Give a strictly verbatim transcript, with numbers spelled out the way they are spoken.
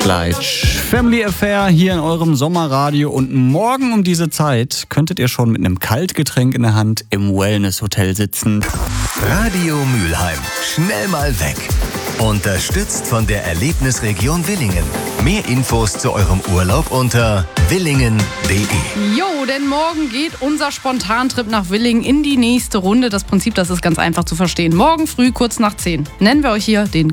Gleich Family Affair hier in eurem Sommerradio und morgen um diese Zeit könntet ihr schon mit einem Kaltgetränk in der Hand im Wellness-Hotel sitzen. Radio Mülheim, schnell mal weg. Unterstützt von der Erlebnisregion Willingen. Mehr Infos zu eurem Urlaub unter willingen punkt de. Jo, denn morgen geht unser Spontantrip nach Willingen in die nächste Runde. Das Prinzip, das ist ganz einfach zu verstehen. Morgen früh, kurz nach zehn, nennen wir euch hier den